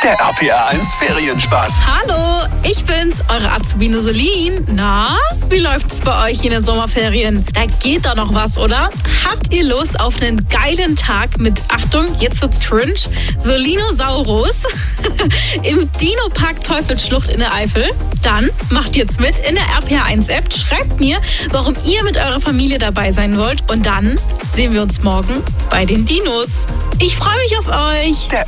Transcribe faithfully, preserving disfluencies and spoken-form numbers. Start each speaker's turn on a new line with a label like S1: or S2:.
S1: Der R P R eins Ferienspaß.
S2: Hallo, ich bin's, eure Azubine Solin. Na, wie läuft's bei euch in den Sommerferien? Da geht doch noch was, oder? Habt ihr Lust auf einen geilen Tag mit, Achtung, jetzt wird's cringe, Solinosaurus im Dino-Park Teufelsschlucht in der Eifel? Dann macht jetzt mit in der R P R eins App, schreibt mir, warum ihr mit eurer Familie dabei sein wollt und dann sehen wir uns morgen bei den Dinos. Ich freue mich auf euch.
S1: Der